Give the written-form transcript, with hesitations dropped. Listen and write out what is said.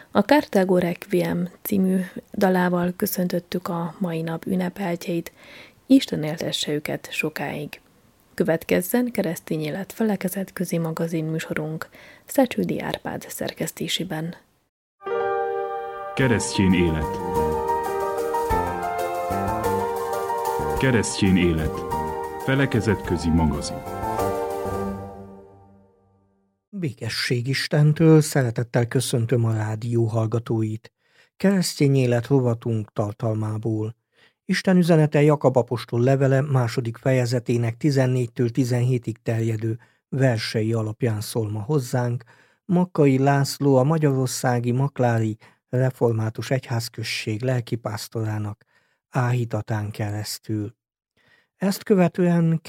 A Carthago Requiem című dalával köszöntöttük a mai nap ünnepeltjeit, Isten éltesse őket sokáig. Következzen Keresztény Élet felekezetközi magazin műsorunk Szecsődi Árpád szerkesztésében. Keresztény élet. Keresztény élet. Felekezetközi magazin. Békesség Istentől, szeretettel köszöntöm a rádió hallgatóit. Keresztény élet rovatunk tartalmából. Isten üzenete Jakab apostol levele második fejezetének 14-től 17-ig terjedő versei alapján szól ma hozzánk. Makkai László, a magyarországi Maklári Református Egyházközség lelkipásztorának áhítatán keresztül. Ezt követően